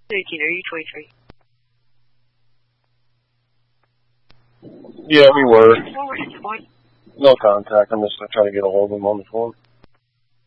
18, are you 23? Yeah, we were. What? No contact. I'm just trying to get a hold of him on the phone.